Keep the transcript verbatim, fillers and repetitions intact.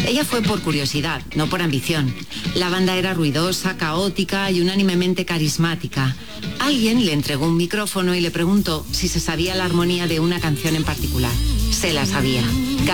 Ella fue por curiosidad, no por ambición. La banda era ruidosa, caótica y unánimemente carismática. Alguien le entregó un micrófono y le preguntó si se sabía la armonía de una canción en particular. Se la sabía.